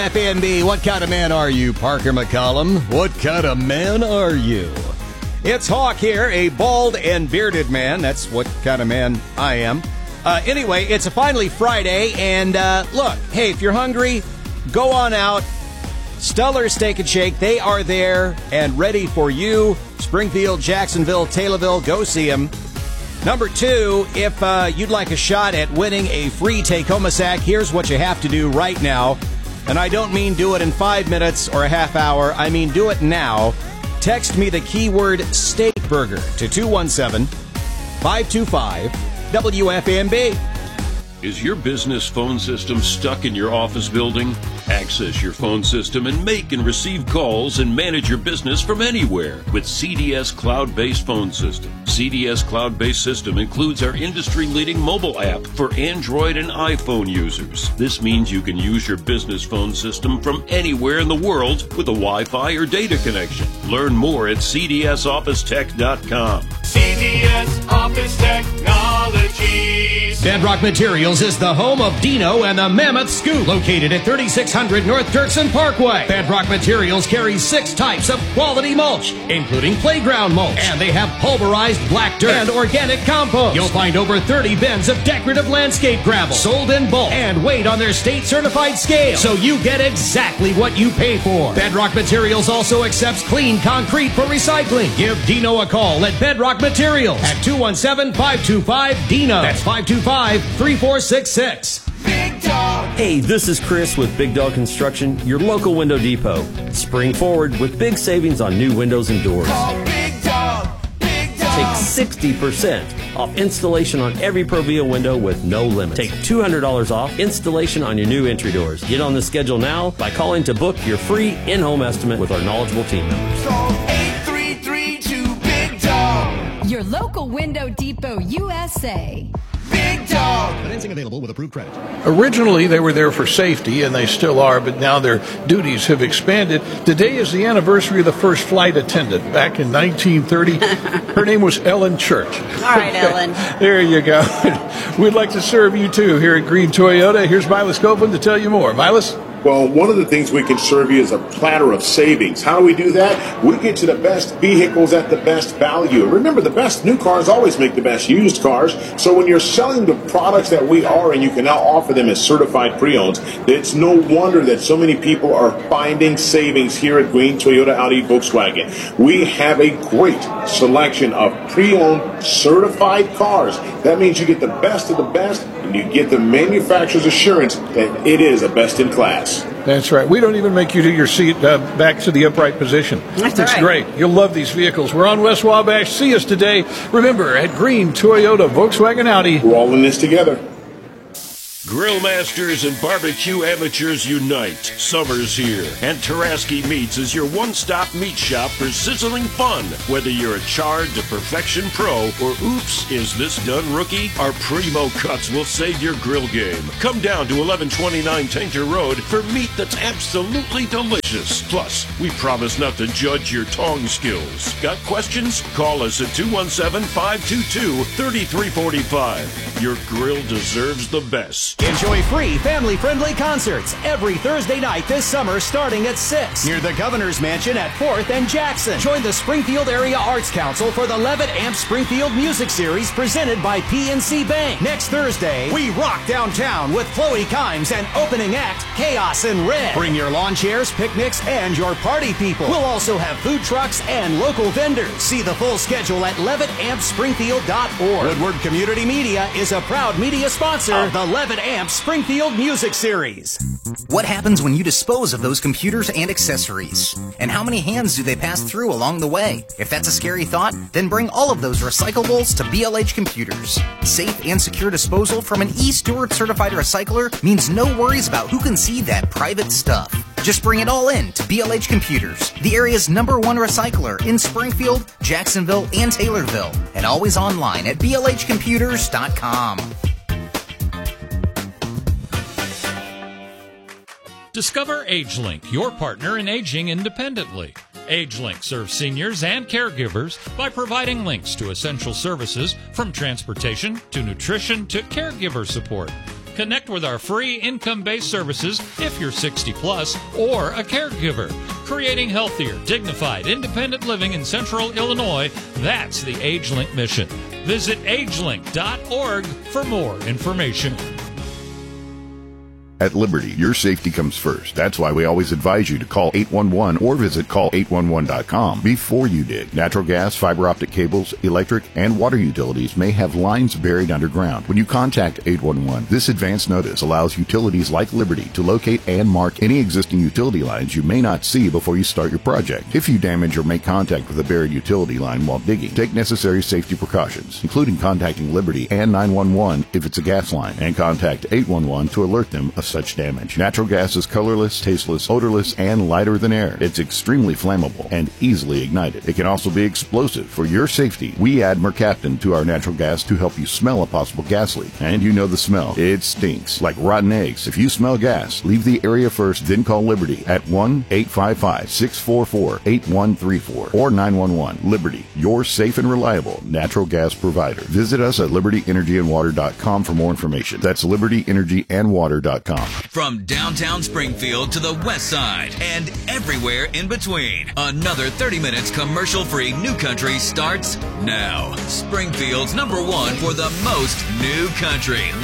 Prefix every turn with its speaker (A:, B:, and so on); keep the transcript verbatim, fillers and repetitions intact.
A: F A N B, what kind of man are you, Parker McCollum? What kind of man are you? It's Hawk here, a bald and bearded man. That's what kind of man I am. Uh, anyway, it's a finally Friday, and uh, look, hey, if you're hungry, go on out. Stellar Steak and Shake, they are there and ready for you. Springfield, Jacksonville, Taylorville, go see them. Number two, if uh, you'd like a shot at winning a free take-home sack, here's what you have to do right now. And I don't mean do it in five minutes or a half hour. I mean do it now. Text me the keyword steak burger to two one seven, five two five, W F A N B.
B: Is your business phone system stuck in your office building? Access your phone system and make and receive calls and manage your business from anywhere with C D S Cloud-Based Phone System. C D S Cloud-Based System includes our industry-leading mobile app for Android and iPhone users. This means you can use your business phone system from anywhere in the world with a Wi-Fi or data connection. Learn more at C D S office tech dot com.
C: C D S Office Technologies.
A: Bedrock Materials is the home of Dino and the Mammoth Scoop, located at thirty-six hundred North Dirksen Parkway. Bedrock Materials carries six types of quality mulch, including playground mulch, and they have pulverized black dirt and organic compost. You'll find over thirty bins of decorative landscape gravel, sold in bulk and weighed on their state-certified scale, so you get exactly what you pay for. Bedrock Materials also accepts clean concrete for recycling. Give Dino a call at Bedrock Materials at two one seven, five two five, D I N O. That's five two five, three four six six.
C: Big Dog.
D: Hey, this is Chris with Big Dog Construction, your local window depot. Spring forward with big savings on new windows and doors.
C: Call Big Dog. Big Dog.
D: Take sixty percent off installation on every Provia window with no limits. Take two hundred dollars off installation on your new entry doors. Get on the schedule now by calling to book your free in-home estimate with our knowledgeable team members.
C: Call eight three three two Big Dog.
E: Your local Window Depot U S A.
C: Big Dog.
F: Financing available with approved credit.
G: Originally, they were there for safety, and they still are, but now their duties have expanded. Today is the anniversary of the first flight attendant back in nineteen thirty. Her name was Ellen Church.
H: All right, Ellen.
G: There you go. We'd like to serve you, too, here at Green Toyota. Here's Milas Copeland to tell you more. Milas?
I: Well, one of the things we can serve you is a platter of savings. How do we do that? We get you the best vehicles at the best value. Remember, the best new cars always make the best used cars. So when you're selling the products that we are and you can now offer them as certified pre-owns, it's no wonder that so many people are finding savings here at Green Toyota Audi Volkswagen. We have a great selection of pre-owned certified cars. That means you get the best of the best and you get the manufacturer's assurance that it is a best in class.
G: That's right. We don't even make you do your seat uh, back to the upright position.
H: That's
G: It's
H: right.
G: great. You'll love these vehicles. We're on West Wabash. See us today. Remember, at Green Toyota Volkswagen Audi.
I: We're all in this together.
B: Grill masters and barbecue amateurs unite. Summer's here, and Taraski Meats is your one-stop meat shop for sizzling fun. Whether you're a charred to perfection pro or oops, is this done rookie? Our primo cuts will save your grill game. Come down to eleven twenty-nine Tainter Road for meat that's absolutely delicious. Plus, we promise not to judge your tong skills. Got questions? Call us at two one seven, five two two, three three four five. Your grill deserves the best.
A: Enjoy free, family-friendly concerts every Thursday night this summer starting at six near the Governor's Mansion at fourth and Jackson. Join the Springfield Area Arts Council for the Levitt Amp Springfield Music Series presented by P N C Bank. Next Thursday, we rock downtown with Chloe Kimes and opening act Chaos in Red. Bring your lawn chairs, picnics, and your party people. We'll also have food trucks and local vendors. See the full schedule at levitt amp springfield dot org. Woodward Community Media is a proud media sponsor of the Levitt Amp Springfield Music Series.
J: What happens when you dispose of those computers and accessories? And how many hands do they pass through along the way? If that's a scary thought, then bring all of those recyclables to B L H Computers. Safe and secure disposal from an eSteward certified recycler means no worries about who can see that private stuff. Just bring it all in to B L H Computers, the area's number one recycler in Springfield, Jacksonville, and Taylorville, and always online at B L H computers dot com.
K: Discover AgeLink, your partner in aging independently. AgeLink serves seniors and caregivers by providing links to essential services from transportation to nutrition to caregiver support. Connect with our free income-based services if you're sixty plus or a caregiver. Creating healthier, dignified, independent living in Central Illinois, that's the AgeLink mission. Visit agelink dot org for more information.
F: At Liberty, your safety comes first. That's why we always advise you to call eight one one or visit call eight one one dot com before you dig. Natural gas, fiber optic cables, electric, and water utilities may have lines buried underground. When you contact eight one one, this advance notice allows utilities like Liberty to locate and mark any existing utility lines you may not see before you start your project. If you damage or make contact with a buried utility line while digging, take necessary safety precautions, including contacting Liberty and nine one one if it's a gas line, and contact eight one one to alert them of such damage. Natural gas is colorless, tasteless, odorless, and lighter than air. It's extremely flammable and easily ignited. It can also be explosive. For your safety, we add mercaptan to our natural gas to help you smell a possible gas leak. And you know the smell. It stinks like rotten eggs. If you smell gas, leave the area first, then call Liberty at one eight five five, six four four, eight one three four or nine one one. Liberty, your safe and reliable natural gas provider. Visit us at liberty energy and water dot com for more information. That's liberty energy and water dot com.
H: From downtown Springfield to the west side and everywhere in between, another thirty minutes commercial-free New Country starts now. Springfield's number one for the most New Country.